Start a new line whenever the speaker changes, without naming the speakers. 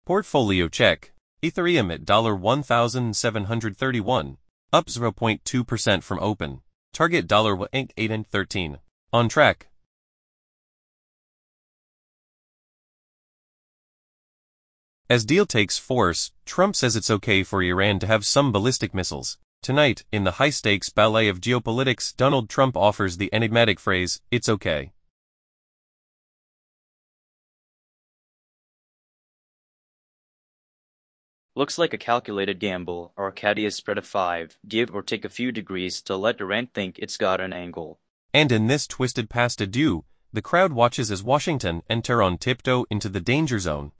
Portfolio check. Ethereum at $1,731, up 0.2% from open. Target $1,813. On track. As deal takes force, Trump says it's okay for Iran to have some ballistic missiles. Tonight, in the high-stakes ballet of geopolitics, Donald Trump offers the enigmatic phrase, "It's okay."
Looks like a calculated gamble. Arcadia's spread of 5. Give or take a few degrees to let Iran think it's got an angle.
And in this twisted past adieu, the crowd watches as Washington and Tehran tiptoe into the danger zone.